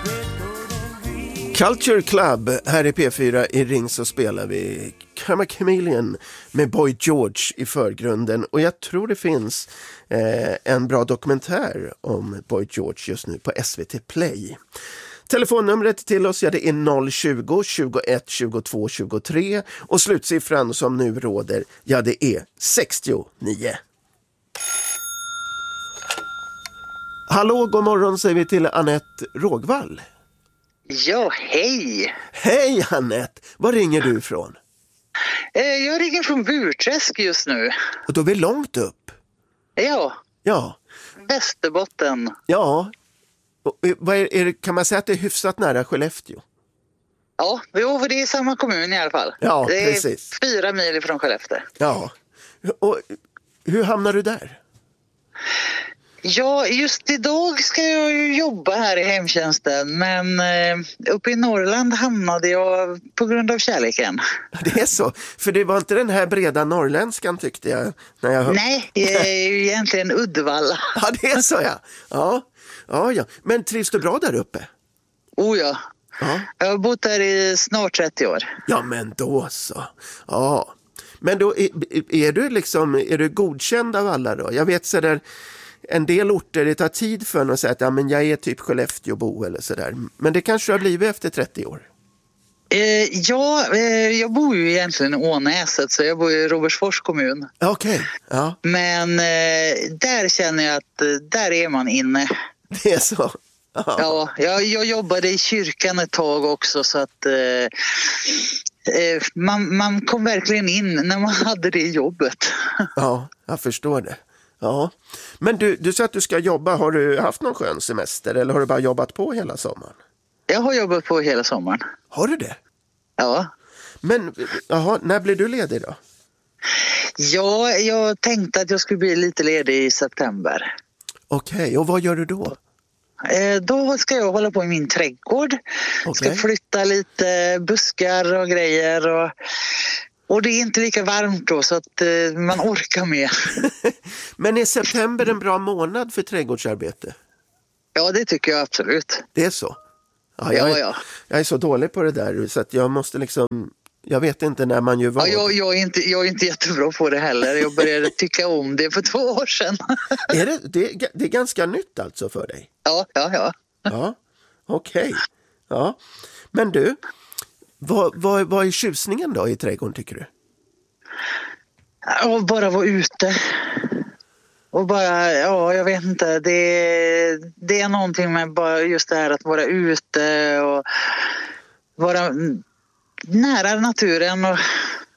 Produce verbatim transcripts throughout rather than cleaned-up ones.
Culture Club, här i P fyra i Ring så spelar vi Karma Chameleon med Boy George i förgrunden. Och jag tror det finns eh, en bra dokumentär om Boy George just nu på S V T Play. Telefonnumret till oss, ja, det är noll tjugo, tjugoett, tjugotvå, tjugotre och slutsiffran som nu råder, ja, det är sextionio. Hallå, god morgon säger vi till Annette Rågvall. Ja, hej! Hej Annette, var ringer du ifrån? Eh, jag ringer från Burträsk just nu. Och då är vi långt upp. Ja, Ja. Västerbotten. Ja. Och, vad är, är det, kan man säga att det är hyfsat nära Skellefteå? Ja, jo, för det är samma kommun i alla fall. Ja, det är precis. fyra mil från Skellefteå. Ja. Och hur hamnar du där? Ja, just idag ska jag ju jobba här i hemtjänsten, men eh, uppe i Norrland hamnade jag på grund av kärleken. Det är så, för det var inte den här breda norrländskan tyckte jag. När jag hör... Nej, jag är ju egentligen Uddevalla. Ja, det är så, ja. Ja, ja, ja. Men trivs du bra där uppe? Oh ja. Ja. Jag har bott där i snart trettio år. Ja, men då så. Ja. Men då är, är du liksom, är du godkänd av alla då? Jag vet så där, en del orter, det tar tid för en att säga att ja, men jag är typ Skellefteåbo eller sådär. Men det kanske har blivit efter trettio år. Eh, ja, eh, jag bor ju egentligen i Ånäset, så jag bor i Robertsfors kommun. Okej, okay. Ja. Men eh, där känner jag att eh, där är man inne. Det är så? Ja, ja jag, jag jobbade i kyrkan ett tag också, så att eh, eh, man, man kom verkligen in när man hade det jobbet. Ja, jag förstår det. Ja. Men du, du sa att du ska jobba. Har du haft någon skön semester eller har du bara jobbat på hela sommaren? Jag har jobbat på hela sommaren. Har du det? Ja. Men aha, när blir du ledig då? Ja, jag tänkte att jag skulle bli lite ledig i september. Okej, okay, och vad gör du då? Eh, då ska jag hålla på i min trädgård. Okay. Ska flytta lite buskar och grejer och... Och det är inte lika varmt då så att eh, man orkar med. Men är september en bra månad för trädgårdsarbete? Ja, det tycker jag absolut. Det är så? Ja, jag, ja, är, ja. jag är så dålig på det där så att jag måste liksom... Jag vet inte när man gör vad. Ja, jag, jag, är inte, jag är inte jättebra på det heller. Jag började tycka om det för två år sedan. Är det, det, det är ganska nytt alltså för dig? Ja, ja, ja. Ja, okej. Okay. Ja. Men du... Vad, vad, vad är tjusningen då i trädgården tycker du? Ja, bara vara ute. Och bara, ja jag vet inte, det, det är någonting med bara just det här att vara ute och vara nära naturen. Och,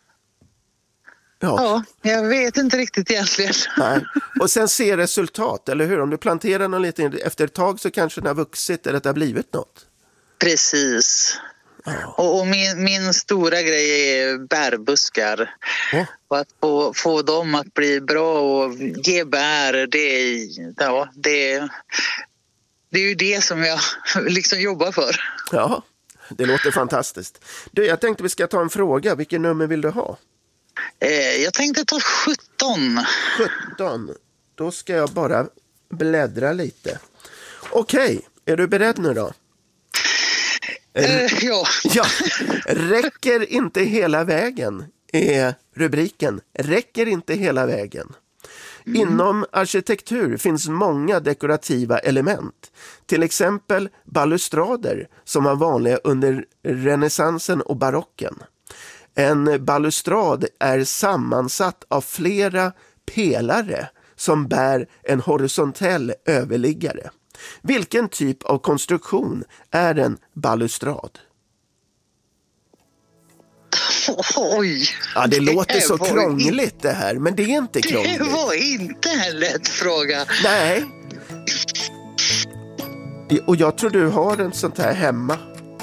ja. ja, jag vet inte riktigt egentligen. Nej. Och sen se resultat, eller hur? Om du planterar något lite efter ett tag så kanske det har vuxit eller det har blivit något. Precis. Och, och min, min stora grej är bärbuskar. Oh. Och att få, få dem att bli bra och ge bär, det är, ja, det, det är ju det som jag liksom jobbar för. Ja, det låter fantastiskt. Du, jag tänkte vi ska ta en fråga. Vilken nummer vill du ha? Eh, jag tänkte ta sjutton. sjutton. Då ska jag bara bläddra lite. Okej, är du beredd nu då? Uh, ja. ja. Räcker inte hela vägen är rubriken. Räcker inte hela vägen. Mm. Inom arkitektur finns många dekorativa element. Till exempel balustrader som var vanliga under renässansen och barocken. En balustrad är sammansatt av flera pelare som bär en horisontell överliggare. Vilken typ av konstruktion är en balustrad? Oj! Ja, det, det låter så krångligt in... det här, men det är inte krångligt. Det var inte en lätt fråga. Nej. Och jag tror du har en sånt här hemma.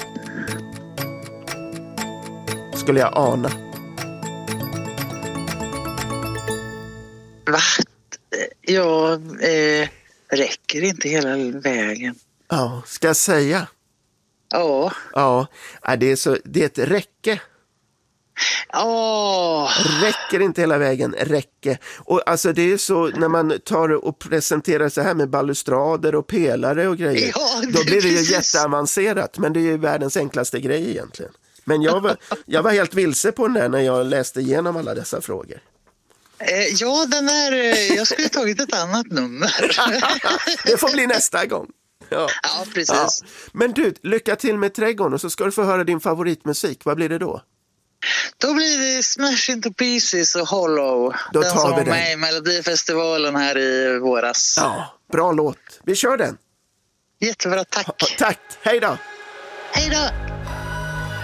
Skulle jag ana. Va? Ja, eh... räcker inte hela vägen. Ja, ska jag säga? Ja. Ja, det är, så, det är ett räcke. Åh! Räcker inte hela vägen, räcke. Och alltså det är så när man tar och presenterar så här med balustrader och pelare och grejer. Ja, det då blir det ju precis. jätteavancerat, men det är ju världens enklaste grej egentligen. Men jag var, jag var helt vilse på den där när jag läste igenom alla dessa frågor. Eh, ja, den där, eh, jag skulle tagit ett annat nummer. Det får bli nästa gång. Ja. Ja, precis. Ja. Men du, lycka till med trädgården och så ska du få höra din favoritmusik. Vad blir det då? Då blir det Smash Into Pieces och Hollow. Då den tar som vi var den. med i Melodifestivalen här i våras. Ja, bra låt. Vi kör den. Jättebra, tack. Tack, hej då. Hej då!